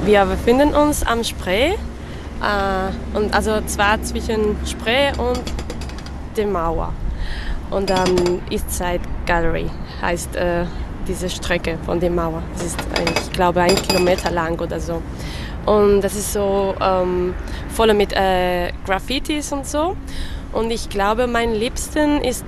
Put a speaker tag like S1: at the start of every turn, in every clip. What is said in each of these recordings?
S1: Wir befinden uns am Spree, und also zwar zwischen Spree und der Mauer. Und Eastside Gallery heißt diese Strecke von der Mauer. Das ist, ich glaube, 1 Kilometer lang oder so. Und das ist so voll mit Graffitis und so. Und ich glaube, mein Liebsten ist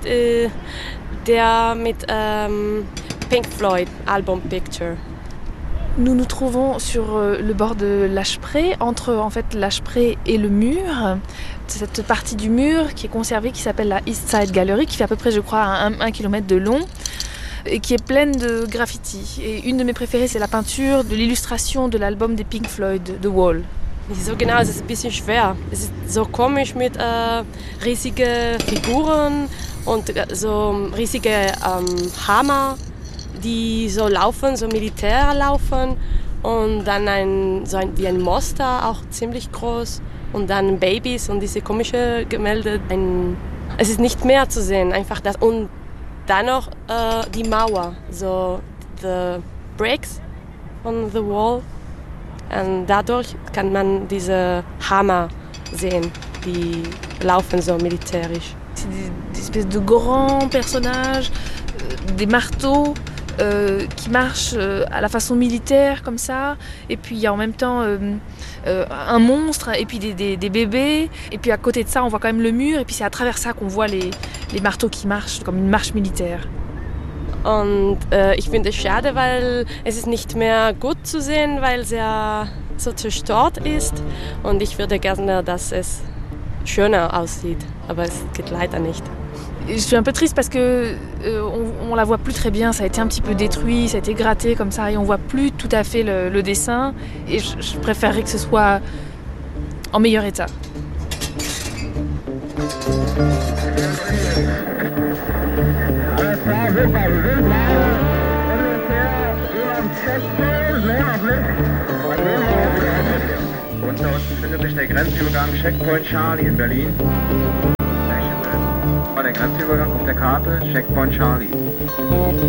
S1: der mit Pink Floyd Album Picture.
S2: Nous nous trouvons sur le bord de l'Asprée, entre en fait l'Asprée et le mur. Cette partie du mur qui est conservée, qui s'appelle la East Side Gallery, qui fait à peu près, je crois, 1 kilomètre de long, et qui est pleine de graffitis. Et une de mes préférées, c'est la peinture de l'illustration de l'album des Pink Floyd, The Wall.
S1: So genau, es ist ein bisschen schwer. Es ist so komisch mit riesigen Figuren und so riesige Hammer, die so laufen, so Militär laufen, und dann wie ein Monster, auch ziemlich groß, und dann Babys und diese komische Gemälde. Es ist nicht mehr zu sehen, einfach das. Und dann noch die Mauer, so the bricks von the wall. Und dadurch kann man diese Hammer sehen, die laufen so militärisch.
S2: C'est des espèces de grands personnages, des marteaux qui marchent à la façon militaire comme ça, et puis il y a en même temps un monstre et puis des bébés, et puis à côté de ça on voit quand même le mur, et puis c'est à travers ça qu'on voit les marteaux qui marchent comme une marche militaire.
S1: Und ich finde es schade, weil es ist nicht mehr gut zu sehen, weil es ja so zerstört ist, und ich würde gerne, dass es schöner aussieht, aber es geht leider nicht.
S2: Je suis un peu triste parce que on la voit plus très bien, ça a été un petit peu détruit, ça a été gratté comme ça, et on voit plus tout à fait le dessin, et je préférerais que ce soit en meilleur état.
S3: Unter uns befindet sich der Grenzübergang Checkpoint Charlie in Berlin. Der Grenzübergang auf der Karte Checkpoint Charlie.